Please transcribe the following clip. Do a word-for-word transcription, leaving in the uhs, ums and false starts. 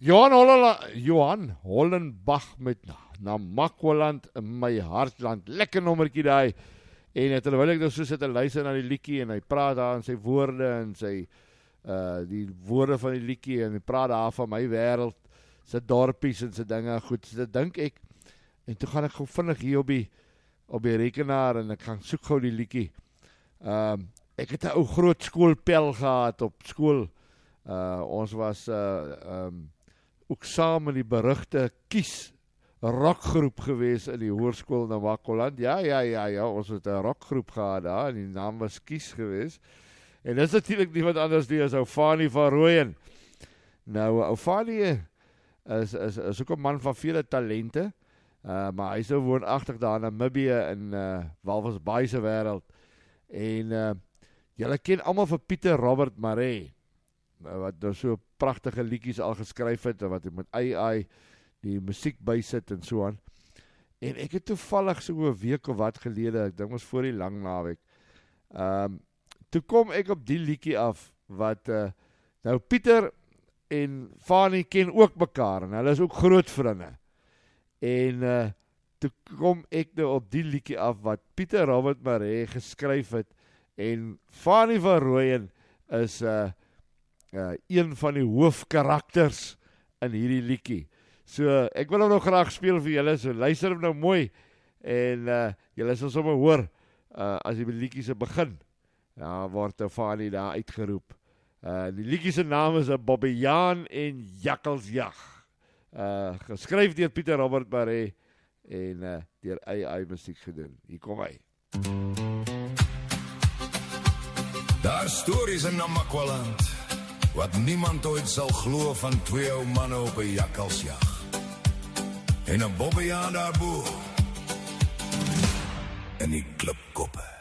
Johan, Holla, Johan Hollenbach met Namakwaland in my hartland. Lekker nommertjie daai. En terwyl ek nou so sit en luister na die liedjie en hy praat daar in sy woorde en sy uh, die woorde van die liedjie en hy praat daar van my wêreld, sy dorpies en sy dinge. Goed, so dit dink ek. En toe gaan ek gou vinnig hier op die op die rekenaar en ek gaan soek gou die liedjie. Um, ek het 'n ou groot skoolpel gehad op skool. Uh, ons was uh, um, ook saam in die berugte Kies rockgroep gewees in die hoërskool in Namakwaland. Ja, ja, ja, ja, ons het 'n rockgroep gehad daar en die naam was Kies gewees. En dit is natuurlik nie wat anders nie as ou Fanie van Rooyen. Nou, ou Fanie is, is, is ook 'n man van vele talente, uh, maar hy is nou woonagtig daar in Namibië in uh, Walvis Bay se wêreld. En uh, julle ken almal vir Pieter Robert Maree, wat nou so pragtige liedjies al geskryf het, wat hy met A I die musiek bysit en so aan. En ek het toevallig so 'n week of wat gelede, ek dink ons voor die lang naweek, um, toe kom ek op die liedjie af, wat, uh, nou Pieter en Fanie ken ook mekaar, en hulle is ook groot vriende. En uh, toe kom ek nou op die liedjie af, wat Pieter Robert Maree geskryf het, en Fanie van Rooyen is uh, uh, een van die hoofkarakters in hierdie liedjie. So, ek wil hom nou graag speel vir julle, so luister hom nou mooi, en uh, julle sal sommer hoor, uh, as die liedjie se begin, ja, word nou Fanie daar uitgeroep. Uh, die liedjie se naam is Bobbejaan en Jakkalsjag, uh, geskryf deur Pieter Robert Maree, en uh, deur A I musiek gedoen. Hier kom hy. Daar stories in Namakwaland, wat niemand ooit sal glo, van twee ou manne op 'n jakkalsjag. En 'n bobbejaan daarbo, en die klipkoppe.